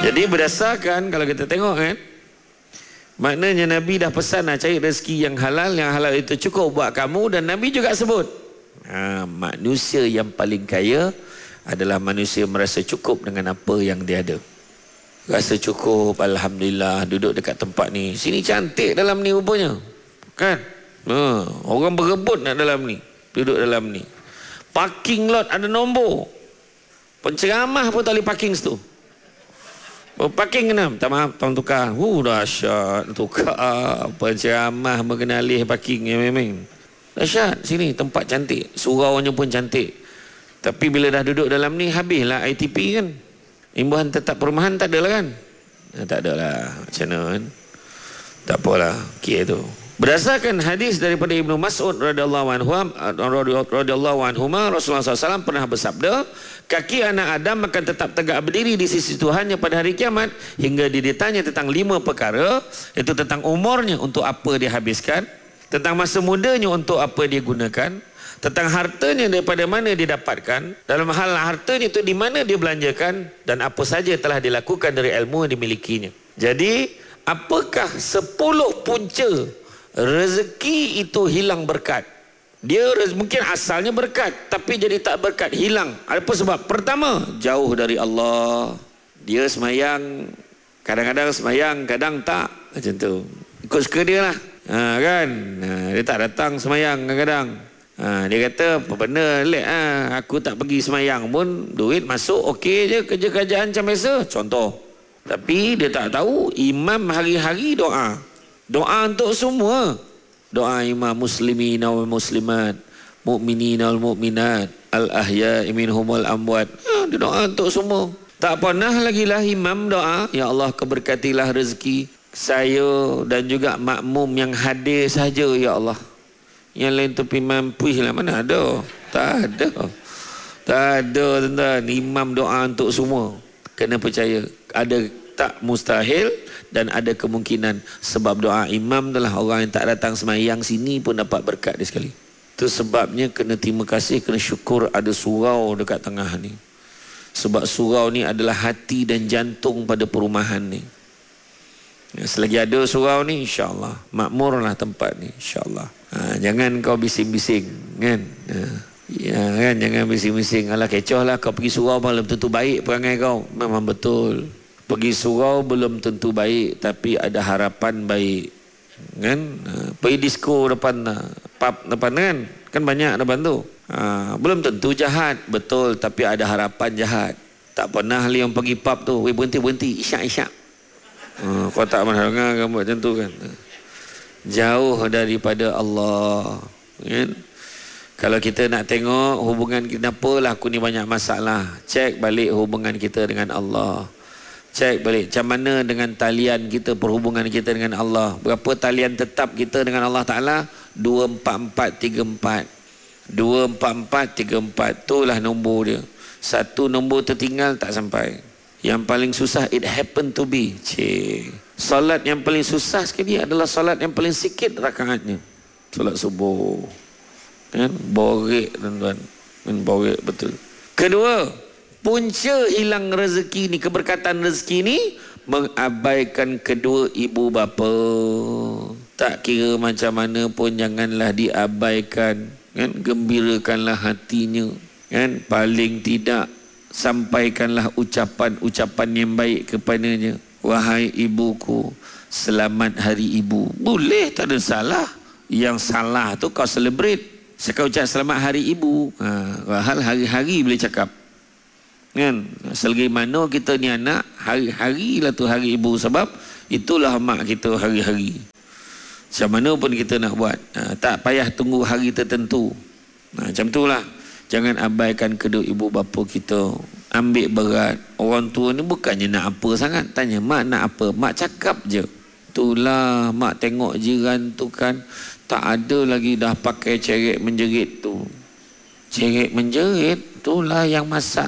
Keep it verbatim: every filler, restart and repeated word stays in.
Jadi berdasarkan, kalau kita tengok kan, maknanya Nabi dah pesan nak cari rezeki yang halal. Yang halal itu cukup buat kamu. Dan Nabi juga sebut, ha, manusia yang paling kaya adalah manusia merasa cukup dengan apa yang dia ada. Rasa cukup, Alhamdulillah, duduk dekat tempat ni. Sini cantik dalam ni rupanya, kan? Ha, orang berebut nak dalam ni, duduk dalam ni. Parking lot ada nombor. Penceramah pun tak boleh parking situ. Parking kena, tak maaf, tolong tukar. Uh, dahsyat, tukar. Penceramah mengenali parking yang memang dahsyat. Sini tempat cantik, suraunya pun cantik. Tapi bila dah duduk dalam ni, habislah I T P kan. Imbuhan tetap perumahan tak ada lah kan. eh, Tak ada lah, macam mana kan. Tak apalah, kira tu. Berdasarkan hadis daripada Ibnu Mas'ud radhiyallahu anhu, radhiyallahu anhu, Rasulullah sallallahu alaihi wasallam pernah bersabda, kaki anak Adam akan tetap tegak berdiri di sisi Tuhannya pada hari kiamat hingga dia ditanya tentang lima perkara, iaitu tentang umurnya, untuk apa dia habiskan, tentang masa mudanya, untuk apa dia gunakan, tentang hartanya, daripada mana dia dapatkan, dalam hal hartanya itu di mana dia belanjakan, dan apa saja telah dilakukan dari ilmu yang dimilikinya. Jadi apakah sepuluh punca rezeki itu hilang berkat? Dia mungkin asalnya berkat, tapi jadi tak berkat, hilang. Apa sebab? Pertama, jauh dari Allah. Dia semayang, kadang-kadang semayang, kadang tak, macam tu. Ikut suka dia lah, ha, kan? Ha, dia tak datang semayang kadang-kadang. Ha, dia kata, apa benda lek, ha, aku tak pergi semayang pun duit masuk, okey je, kerja-kerjaan macam biasa, contoh. Tapi dia tak tahu imam hari-hari doa. Doa untuk semua. Doa imam muslimin wal muslimat, mukminin wal mukminat, al ahya'i minhum wal amwat. Ha, dia doa untuk semua. Tak pernah lagi lah imam doa, ya Allah keberkatilah rezeki saya dan juga makmum yang hadir saja ya Allah. Yang lain tu mampu lah, mana ada? Tak ada. Tak ada, tuan-tuan. Imam doa untuk semua. Kena percaya, ada tak mustahil dan ada kemungkinan. Sebab doa imam adalah orang yang tak datang semayang sini pun dapat berkat dia sekali. Itu sebabnya kena terima kasih, kena syukur ada surau dekat tengah ni. Sebab surau ni adalah hati dan jantung pada perumahan ni. Ya, selagi ada surau ni, insyaAllah makmurlah tempat ni, insyaAllah. Ha, jangan kau bising-bising, kan? Ha, ya, kan? Jangan bising-bising. Alah, kecoh lah kau pergi surau belum tentu baik perangai kau. Memang betul. Pergi surau belum tentu baik, tapi ada harapan baik, kan? Ha, pergi disco depan, pub depan, kan? Kan banyak depan tu. Ha, belum tentu jahat, betul, tapi ada harapan jahat. Tak pernah li yang pergi pub tu, weh berhenti-berhenti, isyak-isyak. Ha, kau tak pernah dengar kan buat macam tu, kan? Jauh daripada Allah, kan? Kalau kita nak tengok hubungan kita, apalah aku ni banyak masalah, cek balik hubungan kita dengan Allah. Cek balik macam mana dengan talian kita, perhubungan kita dengan Allah. Berapa talian tetap kita dengan Allah Ta'ala? Dua empat empat tiga empat. Dua empat empat tiga empat, itulah nombor dia. Satu nombor tertinggal tak sampai. Yang paling susah, it happen to be. Cik, solat yang paling susah sekali adalah solat yang paling sikit rakaatnya, solat subuh, kan? Borek, tuan-tuan, kan? Borek betul. Kedua, punca hilang rezeki ni, keberkatan rezeki ni, mengabaikan kedua ibu bapa. Tak kira macam mana pun janganlah diabaikan, kan? Gembirakanlah hatinya, kan? Paling tidak sampaikanlah ucapan-ucapan yang baik kepadanya. Wahai ibuku, selamat hari ibu. Boleh, tak ada salah. Yang salah tu kau celebrate. Sekau ucap selamat hari ibu, ha, hal hari-hari boleh cakap, kan? Selagi mana kita ni anak, hari-hari lah tu hari ibu. Sebab itulah mak kita hari-hari. Macam mana pun kita nak buat, ha, tak payah tunggu hari tertentu. Ha, macam itulah. Jangan abaikan kedua ibu bapa kita. Ambil berat. Orang tua ni bukannya nak apa sangat. Tanya, mak nak apa? Mak cakap je. Itulah, mak tengok jiran tu kan, tak ada lagi dah pakai ceret menjerit tu. Ceret menjerit, itulah yang masak